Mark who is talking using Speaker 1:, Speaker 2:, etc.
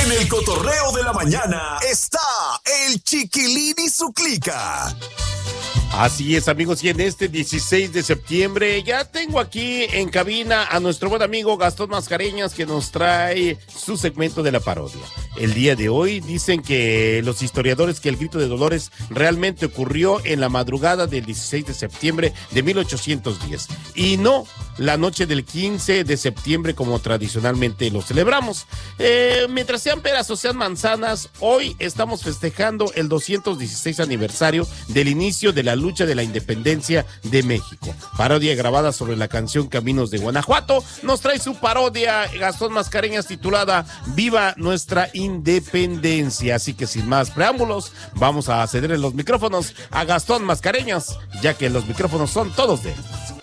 Speaker 1: En el cotorreo de la mañana está el Chiquilín y su clica.
Speaker 2: Así es, amigos, y en este 16 de septiembre ya tengo aquí en cabina a nuestro buen amigo Gastón Mascareñas, que nos trae su segmento de la parodia. El día de hoy dicen que los historiadores que el grito de Dolores realmente ocurrió en la madrugada del 16 de septiembre de 1810 y no la noche del 15 de septiembre como tradicionalmente lo celebramos. Mientras sean peras o sean manzanas, hoy estamos festejando el 216 aniversario del inicio de la lucha de la independencia de México. Parodia grabada sobre la canción Caminos de Guanajuato. Nos trae su parodia Gastón Mascareñas titulada Viva nuestra independencia. Así que sin más preámbulos, vamos a cederle los micrófonos a Gastón Mascareñas, ya que los micrófonos son todos de él.